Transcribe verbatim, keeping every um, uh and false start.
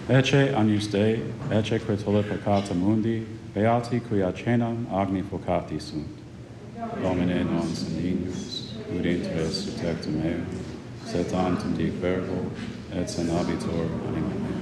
Ecce agnus Dei, ecce que tollit peccata mundi, beati qui ad cenam agni vocati sunt. Domine non senignus, ut inter su tectum eo, sed tantum dic verbo, et senabitur anima mea.